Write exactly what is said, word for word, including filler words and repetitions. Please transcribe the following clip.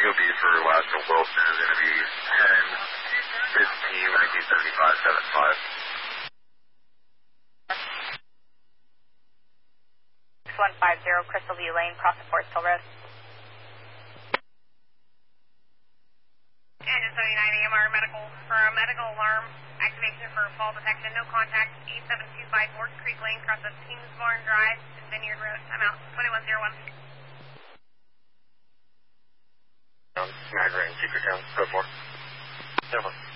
O B for Lasco Wilson is going to be ten fifteen nineteen seventy-five seven five. six one five zero Crystal View Lane, crossing Forest Hill Road. Engine seventy-nine A M R medical for a medical alarm activation for fall detection. No contact. eight seven two five Fork Creek Lane, cross of Kingsbarn Drive and Vineyard Road. I'm out. twenty-one oh one. Um, Niagara and Secret Town. Go for. Seven.